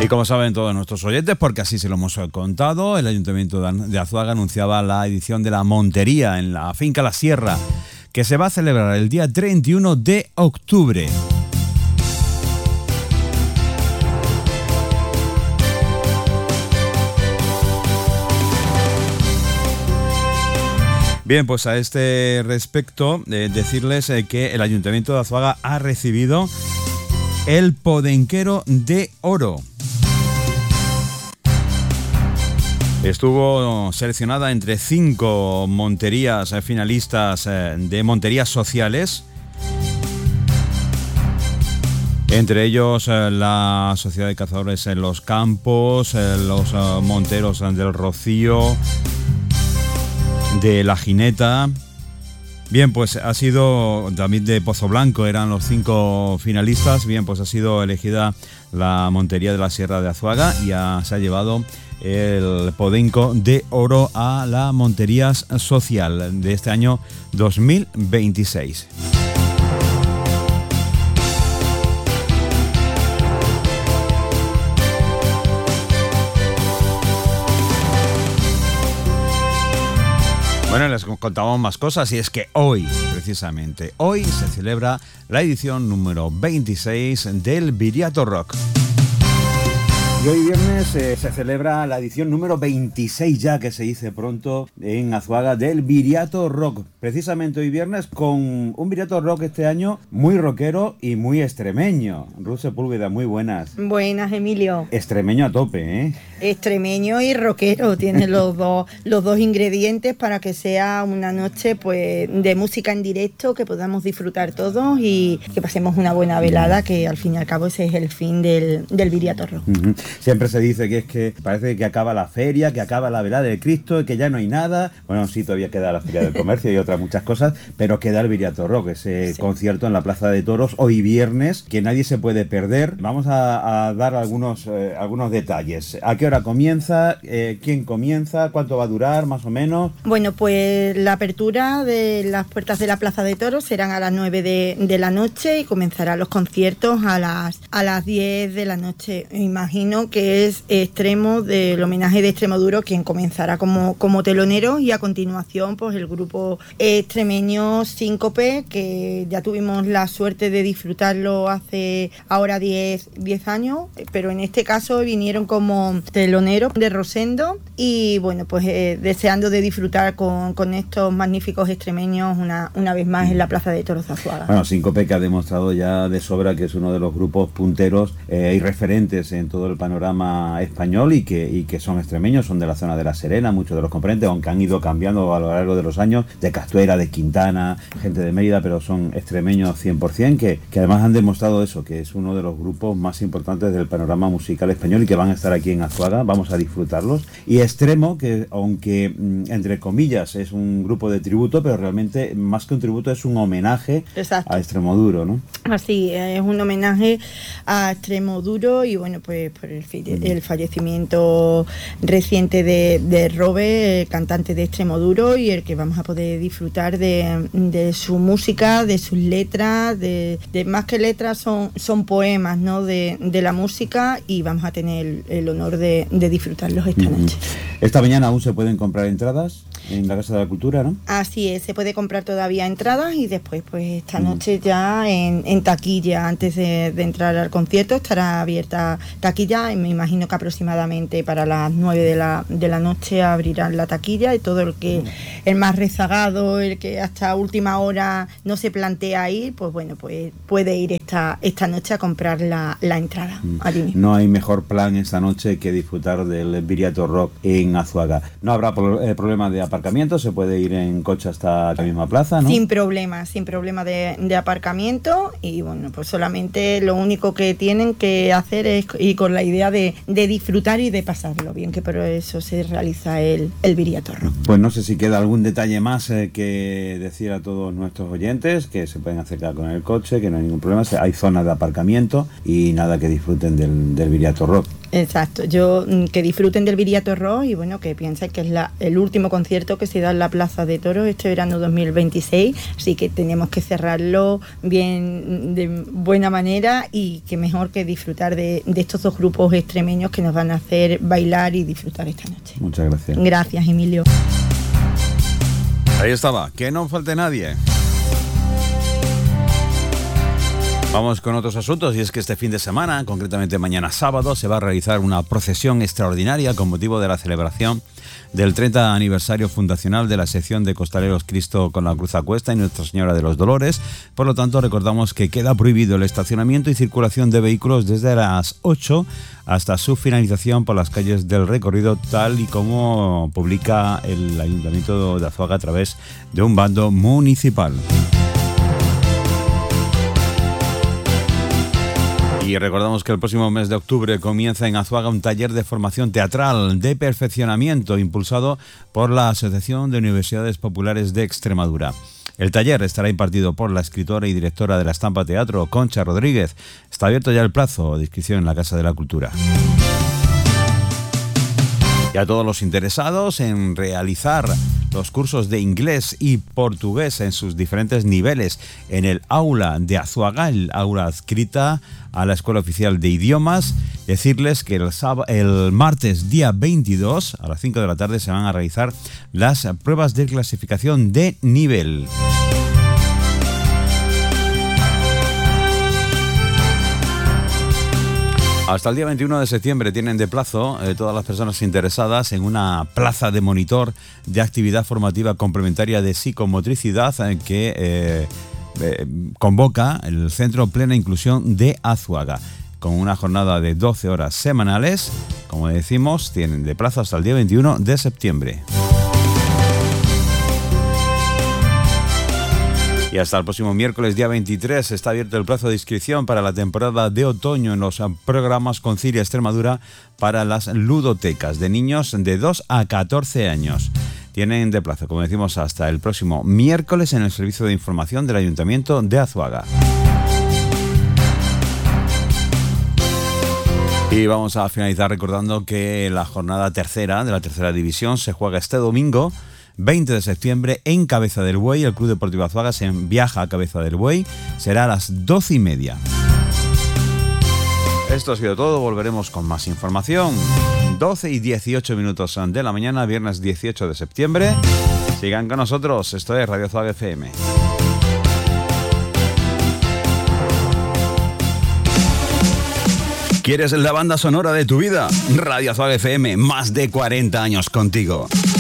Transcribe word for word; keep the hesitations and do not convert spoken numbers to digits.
Y como saben todos nuestros oyentes, porque así se lo hemos contado, el Ayuntamiento de Azuaga anunciaba la edición de la Montería en la finca La Sierra, que se va a celebrar el día treinta y uno de octubre. Bien, pues a este respecto, eh, decirles eh, que el Ayuntamiento de Azuaga ha recibido el Podenquero de Oro. Estuvo seleccionada entre cinco monterías eh, finalistas eh, de monterías sociales. Entre ellos eh, la Sociedad de Cazadores en los Campos, eh, los eh, Monteros del Rocío, de La Jineta. Bien, pues ha sido también de Pozo Blanco, eran los cinco finalistas. Bien, pues ha sido elegida la Montería de la Sierra de Azuaga y ha, se ha llevado el Podenco de Oro a la Montería Social de este año dos mil veintiséis. Bueno, les contamos más cosas y es que hoy, precisamente, hoy se celebra la edición número veintiséis del Viriato Rock. Y hoy viernes eh, se celebra la edición número veintiséis ya, que se dice pronto, en Azuaga, del Viriato Rock. Precisamente hoy viernes con un Viriato Rock este año muy rockero y muy extremeño. Ruth Sepúlveda, muy buenas. Buenas, Emilio. Extremeño a tope, ¿eh? Extremeño y rockero, tiene los dos los dos ingredientes para que sea una noche pues de música en directo, que podamos disfrutar todos y que pasemos una buena velada, que al fin y al cabo ese es el fin del, del Viriato Rock. Uh-huh. Siempre se dice que es que parece que acaba la feria, que acaba la velada de Cristo y que ya no hay nada. Bueno, sí, todavía queda la Feria del Comercio y otras muchas cosas, pero queda el Viriato Rock, ese sí. concierto en la Plaza de Toros hoy viernes, que nadie se puede perder. Vamos a, a dar algunos, eh, algunos detalles. ¿A qué hora comienza? Eh, ¿Quién comienza? ¿Cuánto va a durar, más o menos? Bueno, pues la apertura de las puertas de la Plaza de Toros serán a las nueve de, de la noche y comenzarán los conciertos a las, a las diez de la noche. Me imagino que es Extremo, del homenaje de Extremoduro, quien comenzará como, como telonero, y a continuación pues el grupo extremeño Síncope, que ya tuvimos la suerte de disfrutarlo hace ahora diez años, pero en este caso vinieron como teloneros de Rosendo y bueno, pues eh, deseando de disfrutar con, con estos magníficos extremeños una, una vez más en la Plaza de Toros de Azuaga. Bueno, Síncope, que ha demostrado ya de sobra que es uno de los grupos punteros eh, y referentes en todo el panorama español y que, y que son extremeños, son de la zona de La Serena, muchos de los componentes, aunque han ido cambiando a lo largo de los años, de Castuera, de Quintana, gente de Mérida, pero son extremeños cien por ciento, que, que además han demostrado eso, que es uno de los grupos más importantes del panorama musical español y que van a estar aquí en Azuaga, vamos a disfrutarlos. Y Extremo, que aunque entre comillas es un grupo de tributo, pero realmente más que un tributo es un homenaje Exacto. a Extremoduro, ¿no? Así, es un homenaje a Extremoduro y bueno, pues por el, el fallecimiento reciente de, de Robe, cantante de Extremoduro, y el que vamos a poder disfrutar de, de su música, de sus letras, de, de más que letras son, son poemas, ¿no? de, de la música, y vamos a tener el, el honor de, de disfrutarlos esta uh-huh. noche. Esta mañana aún se pueden comprar entradas en la Casa de la Cultura, ¿no? Así es, se puede comprar todavía entradas y después pues esta noche ya en, en taquilla, antes de, de entrar al concierto, estará abierta taquilla y me imagino que aproximadamente para las nueve de la, de la noche abrirán la taquilla, y todo el que el más rezagado, el que hasta última hora no se plantea ir, pues bueno, pues puede ir esta, esta noche a comprar la, la entrada. Allí mismo. No hay mejor plan esta noche que disfrutar del Viriato Rock en Azuaga. No habrá pro, eh, problema de aparcamiento, se puede ir en coche hasta la misma plaza, ¿no? Sin problema, sin problema de, de aparcamiento, y bueno, pues solamente lo único que tienen que hacer es ir con la idea de, de disfrutar y de pasarlo bien, que por eso se realiza el, el Viriato Rock. Pues no sé si queda algún detalle más eh, que decir a todos nuestros oyentes, que se pueden acercar con el coche, que no hay ningún problema, hay zonas de aparcamiento y nada, que disfruten del, del Viriato Rock. Exacto, yo que disfruten del Viriato Rock y bueno, que piensen que es la, el último concierto que se da en la Plaza de Toros este verano dos mil veintiséis, así que tenemos que cerrarlo bien, de buena manera, y que mejor que disfrutar de, de estos dos grupos extremeños que nos van a hacer bailar y disfrutar esta noche. Muchas gracias. Gracias, Emilio. Ahí estaba, que no falte nadie. Vamos con otros asuntos, y es que este fin de semana, concretamente mañana sábado, se va a realizar una procesión extraordinaria con motivo de la celebración del treinta aniversario fundacional de la sección de Costaleros Cristo con la Cruz a Cuesta y Nuestra Señora de los Dolores. Por lo tanto, recordamos que queda prohibido el estacionamiento y circulación de vehículos desde las ocho hasta su finalización por las calles del recorrido, tal y como publica el Ayuntamiento de Azuaga a través de un bando municipal. Y recordamos que el próximo mes de octubre comienza en Azuaga un taller de formación teatral de perfeccionamiento impulsado por la Asociación de Universidades Populares de Extremadura. El taller estará impartido por la escritora y directora de la Estampa Teatro, Concha Rodríguez. Está abierto ya el plazo de inscripción en la Casa de la Cultura. Y a todos los interesados en realizar los cursos de inglés y portugués en sus diferentes niveles en el aula de Azuaga, el aula adscrita a la Escuela Oficial de Idiomas, decirles que el, sábado, el martes día veintidós a las cinco de la tarde se van a realizar las pruebas de clasificación de nivel. Hasta el día veintiuno de septiembre tienen de plazo eh, todas las personas interesadas en una plaza de monitor de actividad formativa complementaria de psicomotricidad eh, que eh, eh, convoca el Centro Plena Inclusión de Azuaga. Con una jornada de doce horas semanales, como decimos, tienen de plazo hasta el día veintiuno de septiembre. Y hasta el próximo miércoles, día veintitrés, está abierto el plazo de inscripción para la temporada de otoño en los programas Concilia Extremadura para las ludotecas de niños de dos a catorce años. Tienen de plazo, como decimos, hasta el próximo miércoles en el servicio de información del Ayuntamiento de Azuaga. Y vamos a finalizar recordando que la jornada tercera de la tercera división se juega este domingo, veinte de septiembre, en Cabeza del Buey. El Club Deportivo Azuaga se viaja a Cabeza del Buey. Será a las doce y media. Esto ha sido todo. Volveremos con más información. doce y dieciocho minutos de la mañana, viernes dieciocho de septiembre. Sigan con nosotros. Esto es Radio Azuaga F M. ¿Quieres la banda sonora de tu vida? Radio Azuaga F M, más de cuarenta años contigo.